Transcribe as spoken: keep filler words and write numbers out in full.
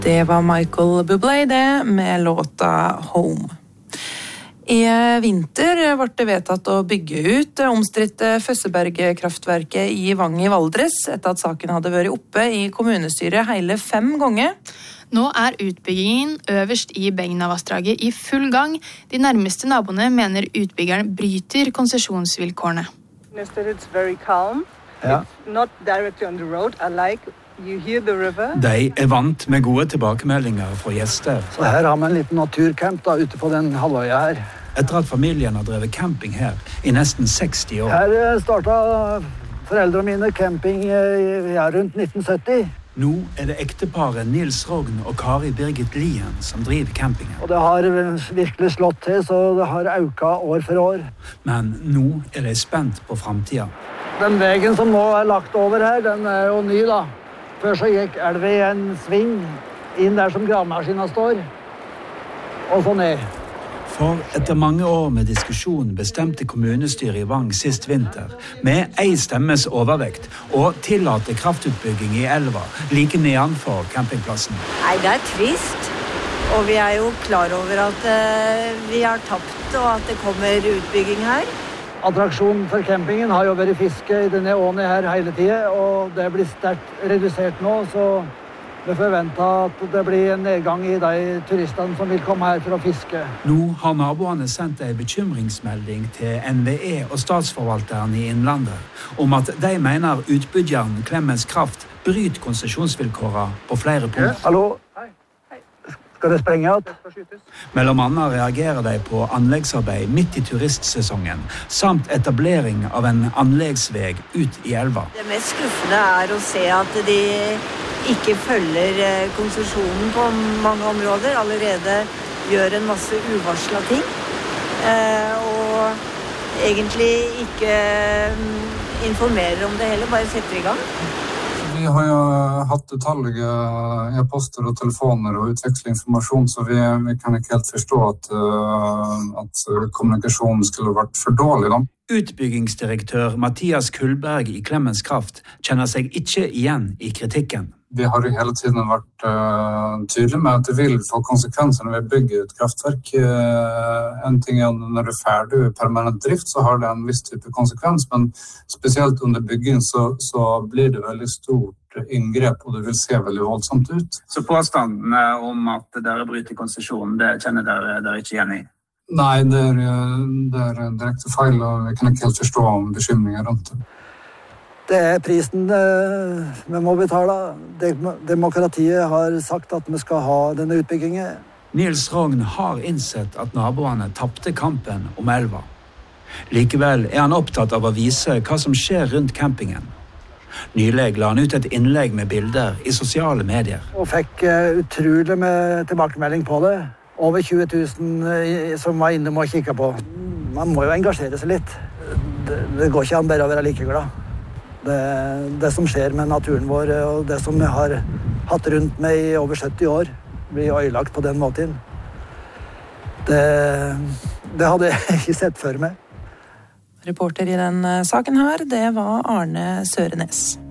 Det var Michael Bublé det, med låta Home. I vinter ble det vedtatt å bygge ut omstridte Føsseberg-kraftverket i Vang i Valdres, etter at saken hadde vært oppe i kommunestyret hele fem ganger. Nå er utbyggingen øverst i Begna-vassdraget i full gang. De nærmeste naboene mener utbyggeren bryter konsesjonsvilkårene. It's very calm. Ja. It's not directly on the road. I like you hear the river. De er vant med gode tilbakemeldinger fra gjester. Så her har vi en liten naturcamp da, ute på den halvøya her. Etter at familien har drevet camping her i nesten seksti år. Her startet foreldrene mine camping i ja, rundt nitten sytti. Nå er det ekteparet Nils Rogn og Kari Birgit Lien som driver campingen. Og det har virkelig slått til, så det har auka år for år. Men nå er de spent på fremtiden. Den veien som nå er lagt over her, den er jo ny da. Før så gikk elva i en sving inn der som gravemaskinen står, og så ned. For etter mange år med diskusjon bestemte kommunestyret i Vang sist vinter med ei stemmes overvekt å tillate kraftutbygging i elva like nedenfor campingplassen. Nei, det er trist, og vi er jo klar over at uh, vi har tapt og at det kommer utbygging her. Attraksjonen for campingen har jo vært fiske i denne åen her hele tiden, og det blir sterkt redusert nå, så vi forventer at det blir en nedgang i de turistene som vil komme her for å fiske. Nå har naboene sendt en bekymringsmelding til N V E og statsforvalteren i Innlandet om at de mener utbyggeren Clemens Kraft bryter konsesjonsvilkårene på flere punkter. Yes. Hallo? Skal det sprenge igjen? Mellom annet reagerer de på anleggsarbeid midt i turistsesongen, samt etablering av en anleggsveg ut i elva. Det mest skuffende er å se at de ikke følger konsesjonen på mange områder, allerede gjør en masse uvarsla ting, og egentlig ikke informerer om det heller, bare setter i gang. Vi har jo hatt utallige e-poster og telefoner og utveksle informasjon, så vi, vi kan ikke helt forstå at, uh, at kommunikasjonen skulle vært for dårlig. Da. Utbyggingsdirektør Mathias Kullberg i Clemens Kraft kjenner seg ikke igjen i kritikken. Vi har jo hele tiden vært uh, tydelige med at det vil få konsekvenser når vi bygger et kraftverk. Uh, en ting er når det er ferdig permanent drift, så har det en viss type konsekvens, men spesielt under bygging så, så blir det veldig stort inngrep, og det vil se veldig voldsomt ut. Så påstanden om at dere bryter konsesjonen, det kjenner dere, dere ikke igjen i? Nei, det er, det er direkte feil, og vi kan ikke helt forstå om bekymringer rundt det. Det er prisen vi må betale. Demokratiet har sagt at vi skal ha denne utbyggingen. Nils Rogn har innsett at naboene tappte kampen om elva. Likevel er han opptatt av å vise hva som skjer rundt campingen. Nylig la han ut et innlegg med bilder i sosiale medier. Og fikk utrolig med tilbakemelding på det. Over tjue tusen som var inne og kikket på. Man må jo engasjere seg litt. Det, det går ikke an bare å være like glad. Det, det som skjer med naturen vår, og det som vi har hatt rundt med i over sytti år, blir ødelagt på den måten. Det, det hadde jeg ikke sett før meg. Reporter i den saken her, det var Arne Sørenes.